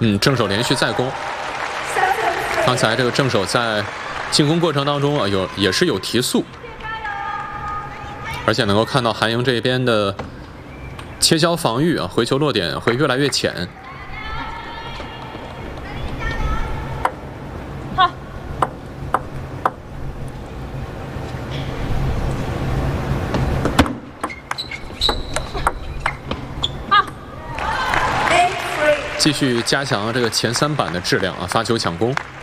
正手连续再攻。刚才这个正手在进攻过程当中啊，也是有提速，而且能够看到韩莹这边的切削防御啊，回球落点会越来越浅。继续加强这个前3板的质量啊，发球抢攻。